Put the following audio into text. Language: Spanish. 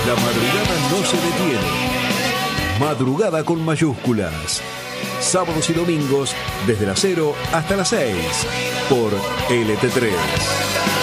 La madrugada no se detiene. Madrugada con mayúsculas. Sábados y domingos desde las 0 hasta las 6 por LT3.